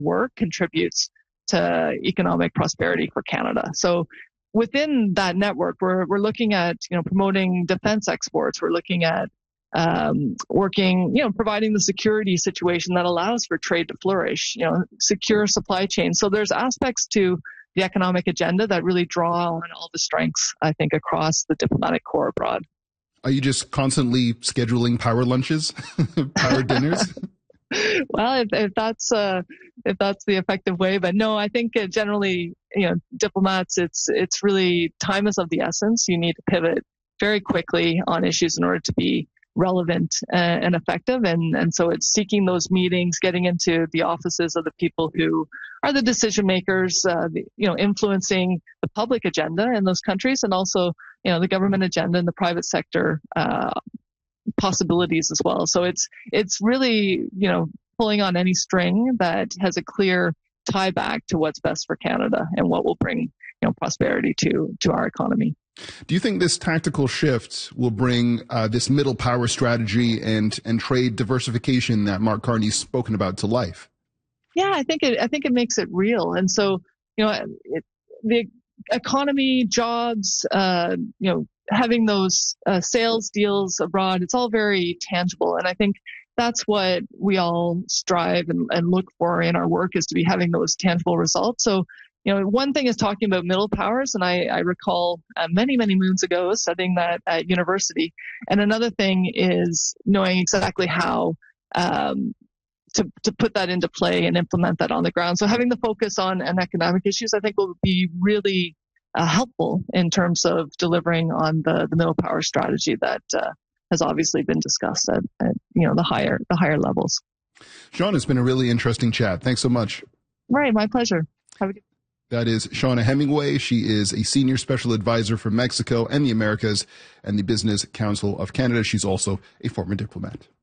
work contributes to economic prosperity for Canada. So within that network, we're looking at, promoting defense exports. We're looking at providing the security situation that allows for trade to flourish, secure supply chains. So there's aspects to the economic agenda that really draw on all the strengths, I think, across the diplomatic corps abroad. Are you just constantly scheduling power lunches, power dinners? Well, if that's the effective way, but no, I think generally, diplomats, it's really time is of the essence. You need to pivot very quickly on issues in order to be relevant and effective. And so it's seeking those meetings, getting into the offices of the people who are the decision makers, influencing the public agenda in those countries, and also, the government agenda and the private sector possibilities as well. So it's really, pulling on any string that has a clear tie back to what's best for Canada and what will bring, prosperity to our economy. Do you think this tactical shift will bring this middle power strategy and trade diversification that Mark Carney's spoken about to life? Yeah, I think it makes it real. And so, the economy, jobs, having those sales deals abroad, it's all very tangible. And I think that's what we all strive and look for in our work, is to be having those tangible results. So, one thing is talking about middle powers, and I recall many, many moons ago studying that at university. And another thing is knowing exactly how to put that into play and implement that on the ground. So having the focus on economic issues, I think, will be really helpful in terms of delivering on the middle power strategy that has obviously been discussed at the higher levels. Shauna, it's been a really interesting chat. Thanks so much. Right, my pleasure. Have a good. That is Shauna Hemingway. She is a senior special advisor for Mexico and the Americas and the Business Council of Canada. She's also a former diplomat.